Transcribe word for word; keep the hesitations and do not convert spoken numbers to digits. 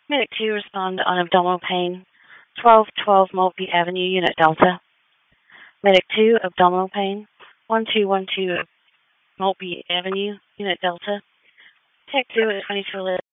Medic two, respond on abdominal pain, twelve twelve Mulvey Avenue, Unit Delta. Medic two, abdominal pain, one two one two Mulvey Avenue, Unit Delta. Tech two at twenty-two